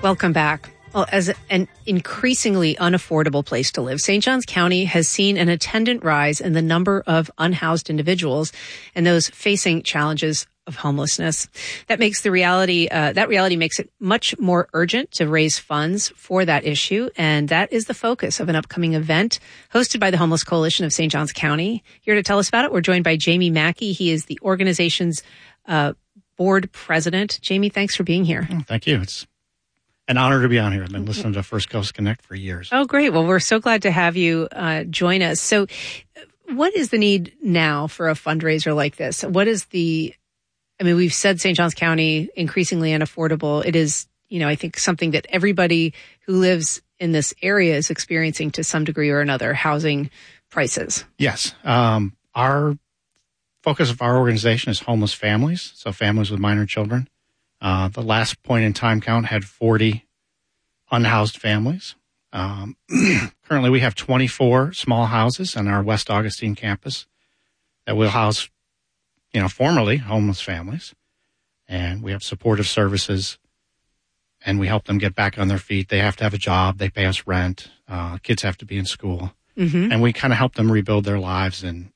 Welcome back. Well, as an increasingly unaffordable place to live, St. Johns County has seen an attendant rise in the number of unhoused individuals and those facing challenges of homelessness. That makes the reality makes it much more urgent to raise funds for that issue. And that is the focus of an upcoming event hosted by the Homeless Coalition of St. Johns County. Here to tell us about it, we're joined by Jamie Mackey. He is the organization's board president. Jamie, thanks for being here. Thank you. It's an honor to be on here. I've been listening to First Coast Connect for years. Oh, great. Well, we're so glad to have you join us. So what is the need now for a fundraiser like this? We've said St. Johns County increasingly unaffordable. It is, I think something that everybody who lives in this area is experiencing to some degree or another, housing prices. Yes. Our focus of our organization is homeless families, so families with minor children. The last point in time count had 40 unhoused families. Currently, we have 24 small houses on our West Augustine campus that will house, formerly homeless families. And we have supportive services, and we help them get back on their feet. They have to have a job. They pay us rent. Kids have to be in school. Mm-hmm. And we kind of help them rebuild their lives and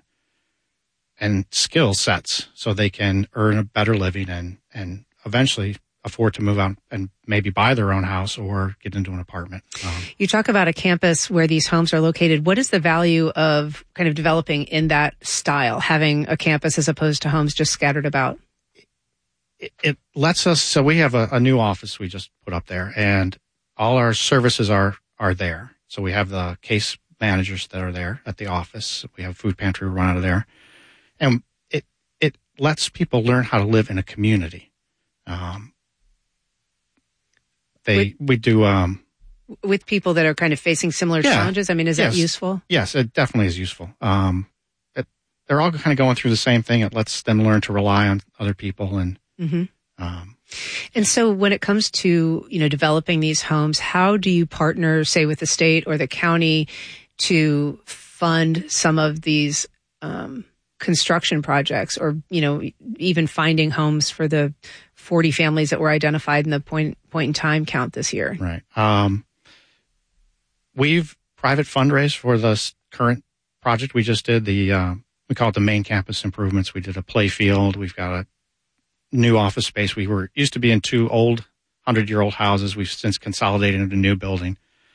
skill sets so they can earn a better living and eventually afford to move out and maybe buy their own house or get into an apartment. You talk about a campus where these homes are located. What is the value of kind of developing in that style, having a campus as opposed to homes just scattered about? It lets us, so we have a new office we just put up there, and all our services are there. So we have the case managers that are there at the office. We have food pantry run out of there. And it lets people learn how to live in a community. We do with people that are kind of facing similar challenges. Is that useful? Yes, it definitely is useful. They're all kind of going through the same thing. It lets them learn to rely on other people and. Mm-hmm. And so when it comes to developing these homes, how do you partner, say, with the state or the county to fund some of these construction projects, or even finding homes for the 40 families that were identified in the point in time count this year? Right. We've private fundraised for this current project we just did. We call it the main campus improvements. We did a play field. We've got a new office space. We used to be in two old 100-year-old houses. We've since consolidated into a new building.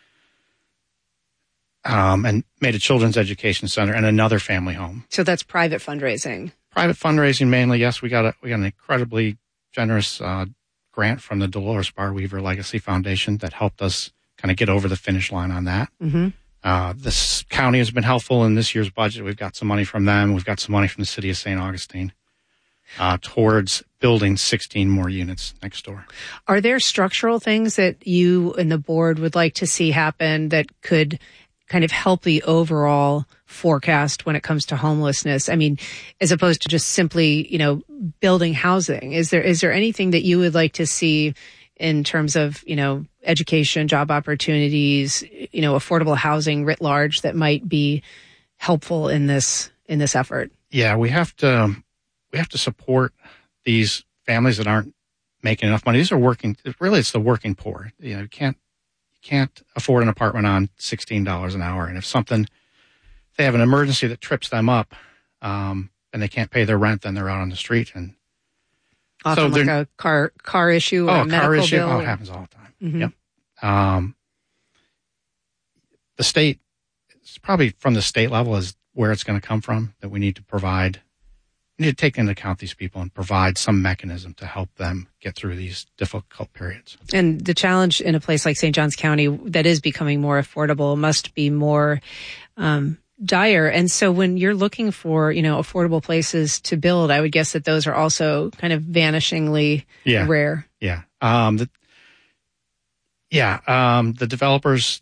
And made a children's education center and another family home. So that's private fundraising. Private fundraising mainly, yes. We got an incredibly generous grant from the Dolores Bar Weaver Legacy Foundation that helped us kind of get over the finish line on that. Mm-hmm. This county has been helpful in this year's budget. We've got some money from them. We've got some money from the city of St. Augustine towards building 16 more units next door. Are there structural things that you and the board would like to see happen that could kind of help the overall forecast when it comes to homelessness? As opposed to just simply, building housing. Is there anything that you would like to see in terms of, education, job opportunities, affordable housing writ large that might be helpful in this effort? Yeah, we have to support these families that aren't making enough money. These are it's the working poor. You can't afford an apartment on $16 an hour. And if they have an emergency that trips them up, and they can't pay their rent, then they're out on the street. And often so like a car issue or a medical car issue. bill. Oh, it happens all the time. Mm-hmm. Yep. The state, it's probably from the state level is where it's going to come from that we need to provide. We need to take into account these people and provide some mechanism to help them get through these difficult periods. And the challenge in a place like St. Johns County that is becoming more affordable must be more dire. And so when you're looking for, affordable places to build, I would guess that those are also kind of vanishingly rare. Yeah. The developers,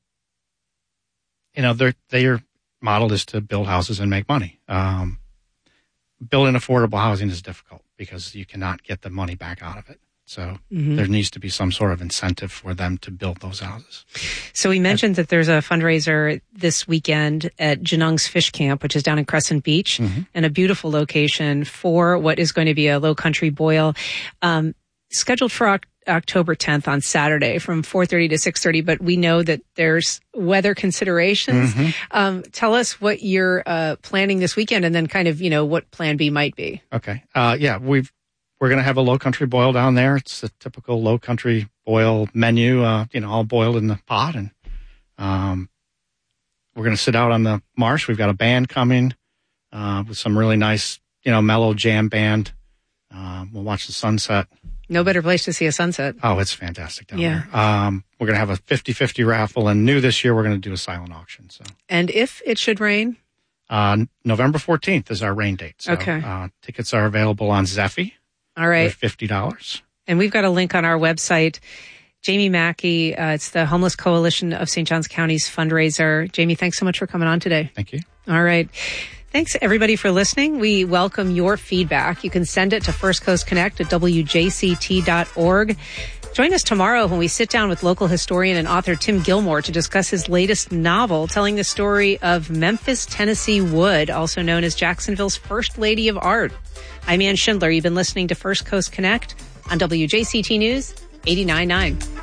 their model is to build houses and make money. Building affordable housing is difficult because you cannot get the money back out of it. So there needs to be some sort of incentive for them to build those houses. So we mentioned that there's a fundraiser this weekend at Janung's Fish Camp, which is down in Crescent Beach, and a beautiful location for what is going to be a low country boil. Scheduled for October 10th on Saturday from 4:30 to 6:30, but we know that there's weather considerations. Tell us what you're planning this weekend, and then kind of, what Plan B might be. Okay. We're going to have a low country boil down there. It's a typical low country boil menu, all boiled in the pot. And we're going to sit out on the marsh. We've got a band coming with some really nice, mellow jam band. We'll watch the sunset. No better place to see a sunset. Oh, it's fantastic down there. We're going to have a 50-50 raffle. And new this year, we're going to do a silent auction. So, and if it should rain? November 14th is our rain date. So, okay. Tickets are available on Zeffy. All right. For $50. And we've got a link on our website. Jamie Mackey, it's the Homeless Coalition of St. Johns County's fundraiser. Jamie, thanks so much for coming on today. Thank you. All right. Thanks, everybody, for listening. We welcome your feedback. You can send it to First Coast Connect at wjct.org. Join us tomorrow when we sit down with local historian and author Tim Gilmore to discuss his latest novel, telling the story of Memphis, Tennessee Wood, also known as Jacksonville's First Lady of Art. I'm Ann Schindler. You've been listening to First Coast Connect on WJCT News 89.9.